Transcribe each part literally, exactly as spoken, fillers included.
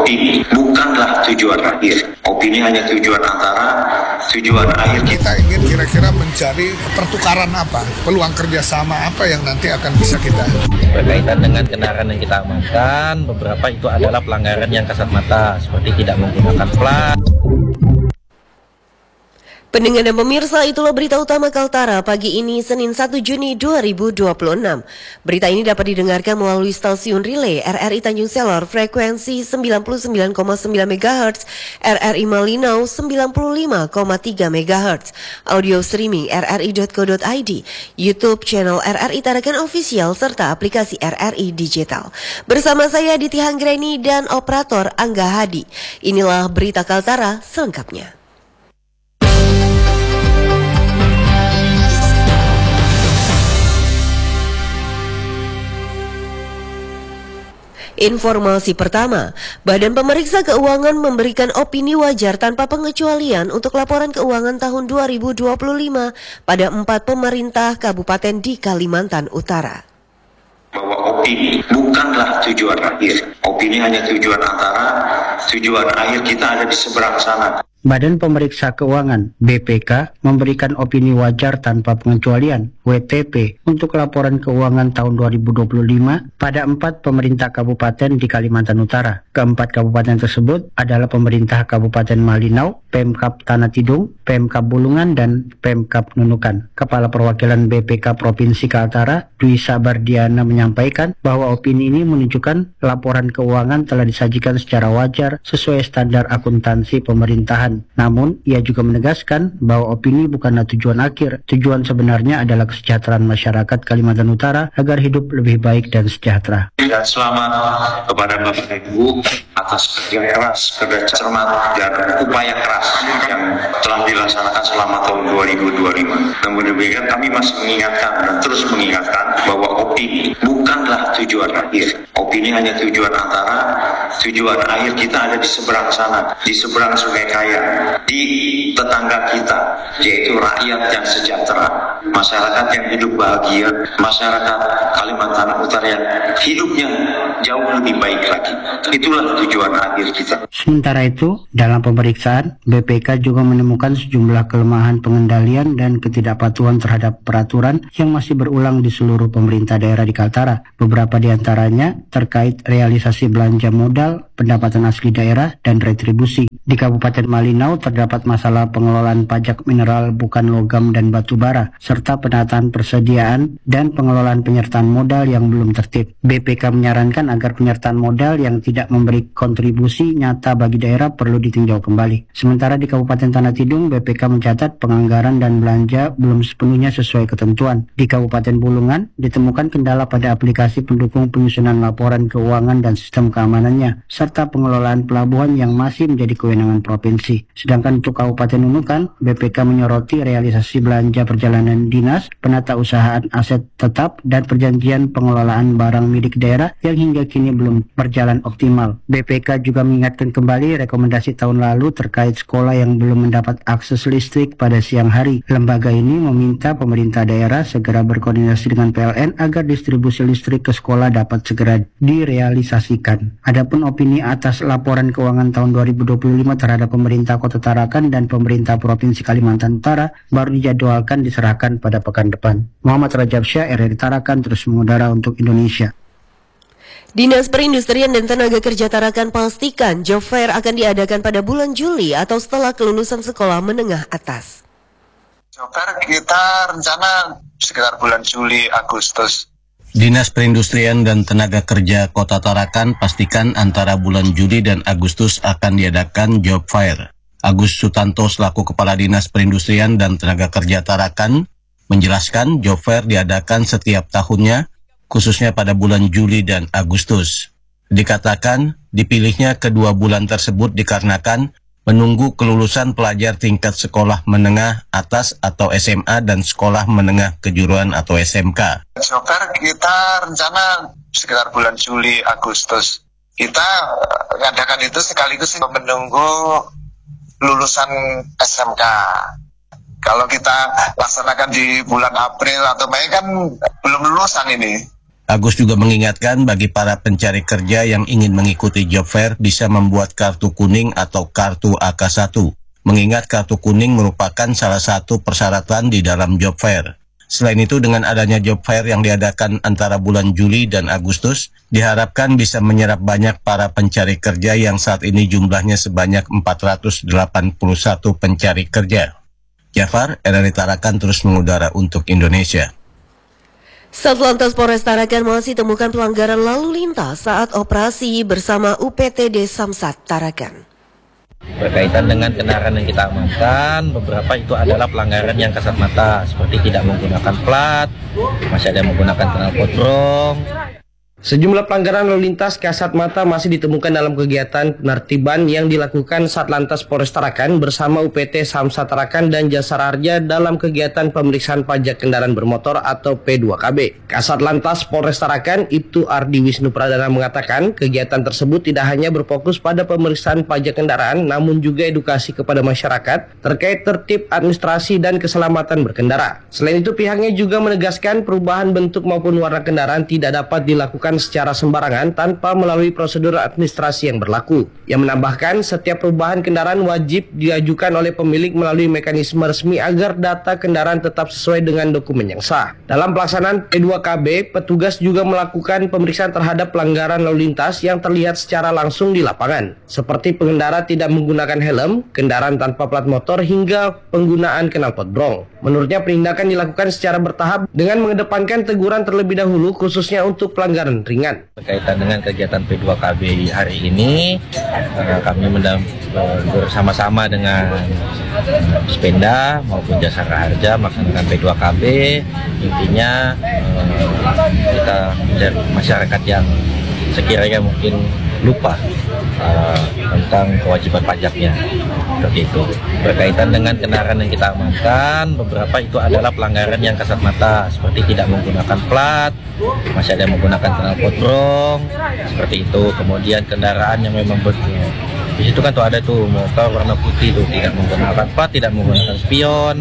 opini bukanlah tujuan akhir. Opini hanya tujuan antara, tujuan akhir. Kita ingin kira-kira mencari pertukaran apa, peluang kerjasama apa yang nanti akan bisa kita. Berkaitan dengan kendaraan yang kita amankan, beberapa itu adalah pelanggaran yang kasat mata, seperti tidak menggunakan plat. Pendengar dan pemirsa, itulah berita utama Kaltara pagi ini Senin satu Juni dua ribu dua puluh enam. Berita ini dapat didengarkan melalui stasiun relay R R I Tanjung Selor frekuensi sembilan puluh sembilan koma sembilan megahertz, R R I Malinau sembilan puluh lima koma tiga megahertz, audio streaming r r i dot co dot i d, YouTube channel R R I Tarakan Official serta aplikasi R R I Digital. Bersama saya Diti Hanggreni dan operator Angga Hadi. Inilah berita Kaltara selengkapnya. Informasi pertama, Badan Pemeriksa Keuangan memberikan opini wajar tanpa pengecualian untuk laporan keuangan tahun dua ribu dua puluh lima pada empat pemerintah kabupaten di Kalimantan Utara. Bahwa opini bukanlah tujuan akhir. Opini hanya tujuan antara, tujuan akhir kita ada di seberang sana. Badan Pemeriksa Keuangan B P K memberikan opini wajar tanpa pengecualian W T P untuk laporan keuangan tahun dua ribu dua puluh lima pada empat pemerintah kabupaten di Kalimantan Utara. Keempat kabupaten tersebut adalah pemerintah Kabupaten Malinau, Pemkab Tanah Tidung, Pemkab Bulungan, dan Pemkab Nunukan. Kepala Perwakilan B P K Provinsi Kaltara, Dwi Sabardiana, menyampaikan bahwa opini ini menunjukkan laporan keuangan telah disajikan secara wajar sesuai standar akuntansi pemerintahan. Namun, ia juga menegaskan bahwa opini bukanlah tujuan akhir. Tujuan sebenarnya adalah kesejahteraan masyarakat Kalimantan Utara agar hidup lebih baik dan sejahtera. Dan selamat kepada Bapak Ibu atas kerja keras, kerja cermat, dan upaya keras yang telah dilaksanakan selama tahun dua ribu dua puluh lima. Namun demikian kami masih mengingatkan dan terus mengingatkan bahwa opini bukanlah tujuan akhir. Opini hanya tujuan antara, tujuan akhir kita ada di seberang sana, di seberang Sungai Kaya, di tetangga kita, yaitu rakyat yang sejahtera, masyarakat yang hidup bahagia, masyarakat Kalimantan Utara yang hidupnya jauh lebih baik lagi. Itulah tujuan akhir kita. Sementara itu, dalam pemeriksaan, B P K juga menemukan sejumlah kelemahan pengendalian dan ketidakpatuhan terhadap peraturan yang masih berulang di seluruh pemerintah daerah di Kaltara. Beberapa di antaranya terkait realisasi belanja modal, pendapatan asli daerah, dan retribusi. Di Kabupaten Malinau terdapat masalah pengelolaan pajak mineral bukan logam dan batu bara, serta penataan persediaan dan pengelolaan penyertaan modal yang belum tertib. B P K menyarankan agar penyertaan modal yang tidak memberi kontribusi nyata bagi daerah perlu ditinjau kembali. Sementara di Kabupaten Tanah Tidung, B P K mencatat penganggaran dan belanja belum sepenuhnya sesuai ketentuan. Di Kabupaten Bulungan ditemukan kendala pada aplikasi pendukung penyusunan laporan keuangan dan sistem keamanannya, serta pengelolaan pelabuhan yang masih menjadi kewenangan provinsi. Sedangkan untuk Kabupaten Nunukan, B P K menyoroti realisasi belanja perjalanan dinas, penata usahaan aset tetap, dan perjanjian pengelolaan barang milik daerah yang hingga kini belum berjalan optimal. B P K juga mengingatkan kembali rekomendasi tahun lalu terkait sekolah yang belum mendapat akses listrik pada siang hari. Lembaga ini meminta pemerintah daerah segera berkoordinasi dengan P L N agar distribusi listrik ke sekolah dapat segera direalisasikan. Adapun opini atas laporan keuangan tahun dua ribu dua puluh lima terhadap pemerintah Kota Tarakan dan pemerintah Provinsi Kalimantan Utara baru dijadwalkan diserahkan pada pekan depan. Muhammad Rajab Syah, R R I Tarakan, terus mengudara untuk Indonesia. Dinas Perindustrian dan Tenaga Kerja Tarakan pastikan job fair akan diadakan pada bulan Juli atau setelah kelulusan sekolah menengah atas. Job fair kita rencana sekitar bulan Juli Agustus. Dinas Perindustrian dan Tenaga Kerja Kota Tarakan pastikan antara bulan Juli dan Agustus akan diadakan job fair. Agus Sutanto selaku Kepala Dinas Perindustrian dan Tenaga Kerja Tarakan menjelaskan job fair diadakan setiap tahunnya, khususnya pada bulan Juli dan Agustus. Dikatakan dipilihnya kedua bulan tersebut dikarenakan menunggu kelulusan pelajar tingkat sekolah menengah atas atau S M A dan sekolah menengah kejuruan atau S M K. Job fair kita rencana sekitar bulan Juli Agustus. Kita mengadakan itu sekaligus menunggu lulusan S M K. Kalau kita laksanakan di bulan April atau Mei kan belum lulusan ini. Agus juga mengingatkan bagi para pencari kerja yang ingin mengikuti job fair bisa membuat kartu kuning atau kartu A K satu, mengingat kartu kuning merupakan salah satu persyaratan di dalam job fair. Selain itu, dengan adanya job fair yang diadakan antara bulan Juli dan Agustus, diharapkan bisa menyerap banyak para pencari kerja yang saat ini jumlahnya sebanyak empat ratus delapan puluh satu pencari kerja. Jafar, R R I Tarakan terus mengudara untuk Indonesia. Satlantas Polres Tarakan masih temukan pelanggaran lalu lintas saat operasi bersama U P T D Samsat Tarakan. Berkaitan dengan kendaraan yang kita amankan, beberapa itu adalah pelanggaran yang kasat mata, seperti tidak menggunakan plat, masih ada yang menggunakan knalpot brong. Sejumlah pelanggaran lalu lintas kasat mata masih ditemukan dalam kegiatan penertiban yang dilakukan Satlantas Polres Tarakan bersama U P T Samsat Tarakan dan Jasara Harja dalam kegiatan pemeriksaan pajak kendaraan bermotor atau P dua K B. Kasat Lantas Polres Tarakan Ibtu Ardi Wisnu Pradana mengatakan kegiatan tersebut tidak hanya berfokus pada pemeriksaan pajak kendaraan, namun juga edukasi kepada masyarakat terkait tertib administrasi dan keselamatan berkendara. Selain itu, pihaknya juga menegaskan perubahan bentuk maupun warna kendaraan tidak dapat dilakukan secara sembarangan tanpa melalui prosedur administrasi yang berlaku. Yang menambahkan setiap perubahan kendaraan wajib diajukan oleh pemilik melalui mekanisme resmi agar data kendaraan tetap sesuai dengan dokumen yang sah. Dalam pelaksanaan P dua K B, petugas juga melakukan pemeriksaan terhadap pelanggaran lalu lintas yang terlihat secara langsung di lapangan, seperti pengendara tidak menggunakan helm, kendaraan tanpa plat motor, hingga penggunaan knalpot brong. Menurutnya, penindakan dilakukan secara bertahap dengan mengedepankan teguran terlebih dahulu khususnya untuk pelanggaran ringan. Berkaitan dengan kegiatan P dua K B hari ini, kami mendam, bersama-sama dengan Spenda maupun Jasara Harja melaksanakan P dua K B. Intinya kita mencari masyarakat yang sekiranya mungkin lupa uh, tentang kewajiban pajaknya, seperti itu. Berkaitan dengan kendaraan yang kita amankan, beberapa itu adalah pelanggaran yang kasat mata, seperti tidak menggunakan plat, masih ada yang menggunakan knalpot brong, seperti itu. Kemudian kendaraan yang memang betul, di situ kan tuh ada tuh motor warna putih tuh, tidak menggunakan plat, tidak menggunakan spion.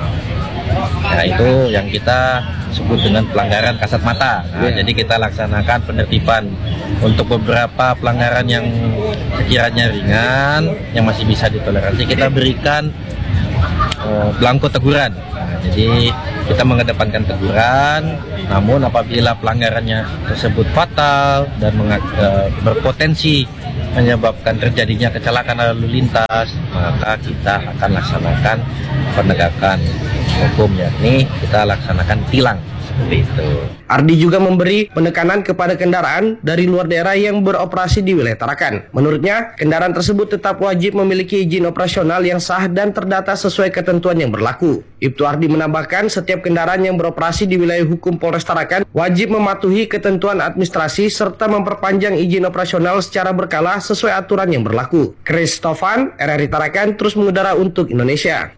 Nah, itu yang kita sebut dengan pelanggaran kasat mata. Nah, yeah. Jadi kita laksanakan penertiban untuk beberapa pelanggaran yang sekiranya ringan, yang masih bisa ditoleransi, kita berikan uh, belangko teguran. Nah, jadi kita mengedepankan teguran, namun apabila pelanggarannya tersebut fatal dan uh, berpotensi menyebabkan terjadinya kecelakaan lalu lintas, maka kita akan laksanakan penegakan hukum, yakni kita laksanakan tilang, seperti itu. Ardi juga memberi penekanan kepada kendaraan dari luar daerah yang beroperasi di wilayah Tarakan. Menurutnya, kendaraan tersebut tetap wajib memiliki izin operasional yang sah dan terdata sesuai ketentuan yang berlaku. Ibtu Ardi menambahkan setiap kendaraan yang beroperasi di wilayah hukum Polres Tarakan wajib mematuhi ketentuan administrasi serta memperpanjang izin operasional secara berkala sesuai aturan yang berlaku. Chris Tovan, R R I Tarakan terus mengudara untuk Indonesia.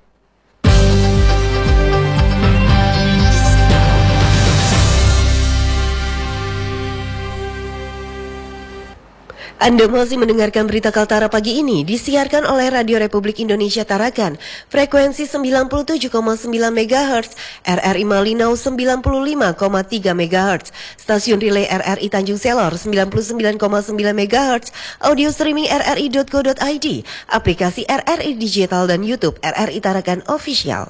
Anda masih mendengarkan berita Kaltara pagi ini disiarkan oleh Radio Republik Indonesia Tarakan, frekuensi sembilan puluh tujuh koma sembilan megahertz, R R I Malinau sembilan puluh lima koma tiga megahertz, stasiun relay R R I Tanjung Selor sembilan puluh sembilan koma sembilan megahertz, audio streaming r r i dot co dot i d, aplikasi R R I Digital dan YouTube R R I Tarakan Official.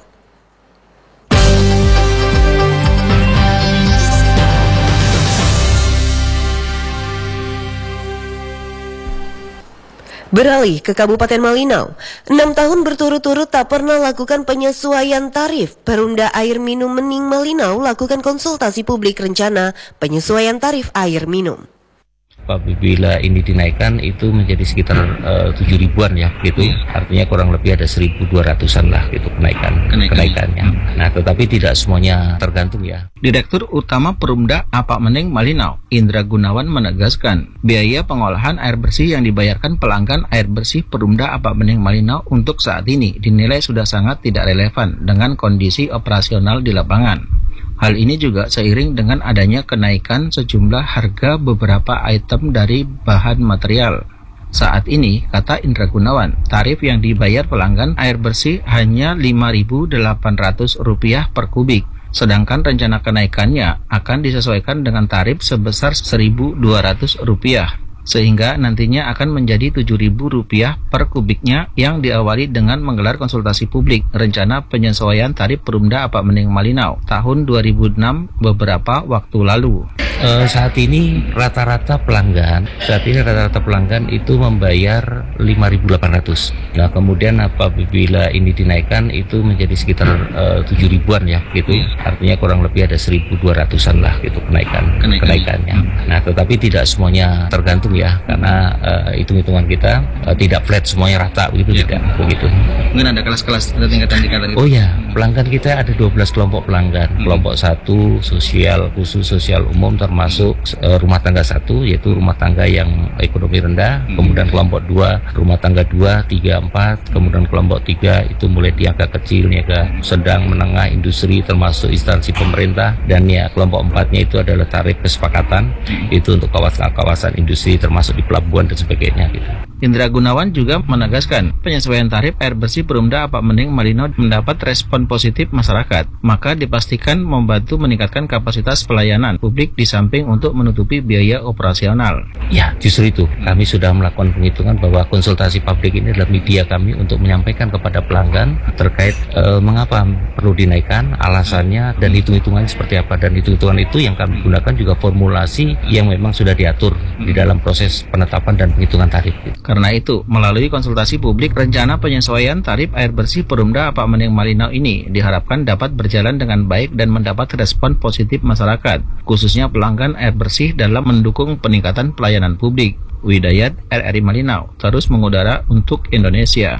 Beralih ke Kabupaten Malinau, enam tahun berturut-turut tak pernah lakukan penyesuaian tarif. Perumda Air Minum Mening Malinau lakukan konsultasi publik rencana penyesuaian tarif air minum. Apabila ini dinaikkan itu menjadi sekitar uh, tujuh ribuan ya gitu, artinya kurang lebih ada seribu dua ratusan lah gitu kenaikan, kenaikan kenaikannya. Nah, tetapi tidak semuanya tergantung ya. Direktur Utama Perumda Apak Mening Malinau, Indra Gunawan menegaskan, biaya pengolahan air bersih yang dibayarkan pelanggan air bersih Perumda Apak Mening Malinau untuk saat ini dinilai sudah sangat tidak relevan dengan kondisi operasional di lapangan. Hal ini juga seiring dengan adanya kenaikan sejumlah harga beberapa item dari bahan material. Saat ini, kata Indra Gunawan, tarif yang dibayar pelanggan air bersih hanya lima ribu delapan ratus rupiah per kubik. Sedangkan rencana kenaikannya akan disesuaikan dengan tarif sebesar seribu dua ratus rupiah. Sehingga nantinya akan menjadi tujuh ribu rupiah per kubiknya yang diawali dengan menggelar konsultasi publik rencana penyesuaian tarif Perumda Apa Meneng Malinau tahun dua ribu enam beberapa waktu lalu. Uh, saat ini rata-rata pelanggan, saat ini rata-rata pelanggan itu membayar lima ribu delapan ratus. Nah, kemudian apabila ini dinaikkan itu menjadi sekitar uh, tujuh ribuan ya gitu. Artinya kurang lebih ada seribu dua ratusan lah gitu kenaikan Kenaikan. kenaikannya. Nah, tetapi tidak semuanya tergantung ya, karena uh, hitung-hitungan kita uh, tidak flat semuanya rata begitu ya. Tidak begitu. Mungkin ada kelas-kelas, ada tingkatan-tingkatan. Oh ya, pelanggan kita ada dua belas kelompok pelanggan. Hmm. Kelompok satu sosial khusus, sosial umum, termasuk uh, rumah tangga satu, yaitu rumah tangga yang ekonomi rendah. Hmm. Kemudian kelompok dua, rumah tangga dua, tiga, empat. Kemudian kelompok tiga itu mulai niaga kecil, niaga sedang, menengah, industri, termasuk instansi pemerintah. Dan ya kelompok empatnya itu adalah tarif kesepakatan. Hmm. Itu untuk kawasan-kawasan industri termasuk di pelabuhan dan sebagainya gitu. Indra Gunawan juga menegaskan penyesuaian tarif air bersih Perumda Apa Meneng Malinau mendapat respon positif masyarakat, maka dipastikan membantu meningkatkan kapasitas pelayanan publik di samping untuk menutupi biaya operasional. Ya, justru itu kami sudah melakukan penghitungan bahwa konsultasi publik ini adalah media kami untuk menyampaikan kepada pelanggan terkait eh, mengapa perlu dinaikkan, alasannya, dan hitung-hitungannya seperti apa. Dan hitung-hitungan itu yang kami gunakan juga formulasi yang memang sudah diatur di dalam proses penetapan dan penghitungan tarif. Karena itu, melalui konsultasi publik, rencana penyesuaian tarif air bersih Perumda Apa Meneng Malinau ini diharapkan dapat berjalan dengan baik dan mendapat respon positif masyarakat, khususnya pelanggan air bersih dalam mendukung peningkatan pelayanan publik. Widayat, R R I Malinau, terus mengudara untuk Indonesia.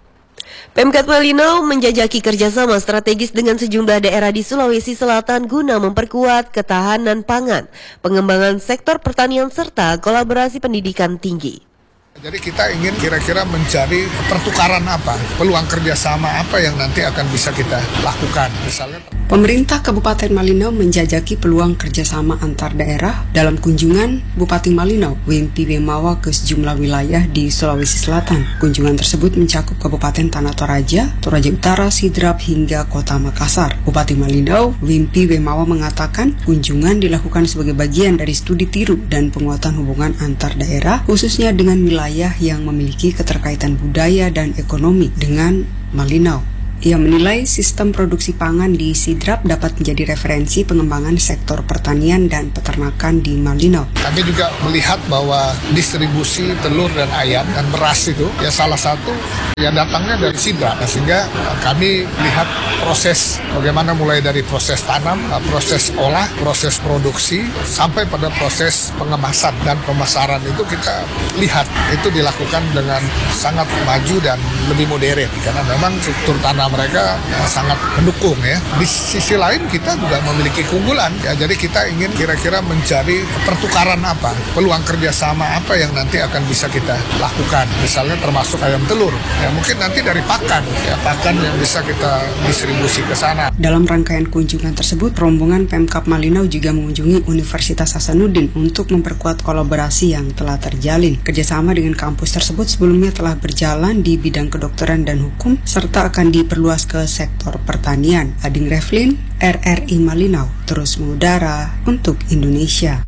Pemkab Malinau menjajaki kerjasama strategis dengan sejumlah daerah di Sulawesi Selatan guna memperkuat ketahanan pangan, pengembangan sektor pertanian serta kolaborasi pendidikan tinggi. Jadi kita ingin kira-kira mencari pertukaran apa, peluang kerjasama apa yang nanti akan bisa kita lakukan. Misalnya, pemerintah Kabupaten Malinau menjajaki peluang kerjasama antar daerah dalam kunjungan Bupati Malinau, Wempi Wemawa ke sejumlah wilayah di Sulawesi Selatan. Kunjungan tersebut mencakup Kabupaten Tanah Toraja, Toraja Utara, Sidrap, hingga Kota Makassar. Bupati Malinau, Wempi Wemawa mengatakan kunjungan dilakukan sebagai bagian dari studi tiru dan penguatan hubungan antar daerah, khususnya dengan wilayah yang memiliki keterkaitan budaya dan ekonomi dengan Malinau. Ia menilai sistem produksi pangan di Sidrap dapat menjadi referensi pengembangan sektor pertanian dan peternakan di Malinau. Kami juga melihat bahwa distribusi telur dan ayam dan beras itu ya salah satu yang datangnya dari Sidrap. Nah, sehingga kami lihat proses bagaimana mulai dari proses tanam, proses olah, proses produksi sampai pada proses pengemasan dan pemasaran itu kita lihat itu dilakukan dengan sangat maju dan lebih modern karena memang struktur tanam mereka ya, sangat mendukung ya. Di sisi lain kita juga memiliki keunggulan ya, jadi kita ingin kira-kira mencari pertukaran apa, peluang kerjasama apa yang nanti akan bisa kita lakukan. Misalnya termasuk ayam telur ya, mungkin nanti dari pakan ya, pakan yang bisa kita distribusi ke sana. Dalam rangkaian kunjungan tersebut, rombongan Pemkab Malinau juga mengunjungi Universitas Hasanuddin untuk memperkuat kolaborasi yang telah terjalin. Kerjasama dengan kampus tersebut sebelumnya telah berjalan di bidang kedokteran dan hukum serta akan diperluas ke sektor pertanian. Ading Reflin, R R I Malinau, terus mengudara untuk Indonesia.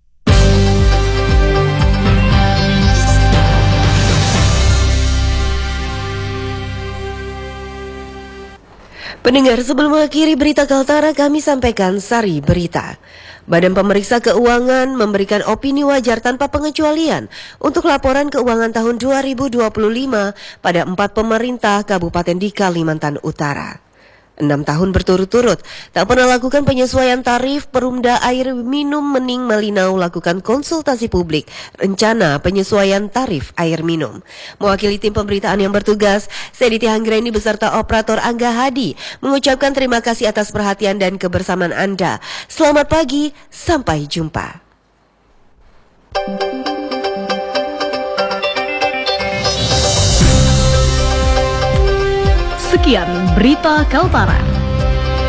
Pendengar, sebelum mengakhiri berita Kaltara, kami sampaikan sari berita. Badan Pemeriksa Keuangan memberikan opini wajar tanpa pengecualian untuk laporan keuangan tahun dua ribu dua puluh lima pada empat pemerintah kabupaten di Kalimantan Utara. Enam tahun berturut-turut tak pernah lakukan penyesuaian tarif. Perumda Air Minum Meneng Malinau lakukan konsultasi publik rencana penyesuaian tarif air minum. Mewakili tim pemberitaan yang bertugas, saya Diti Anggreni beserta operator Angga Hadi mengucapkan terima kasih atas perhatian dan kebersamaan Anda. Selamat pagi, sampai jumpa. Sekian berita Kaltara.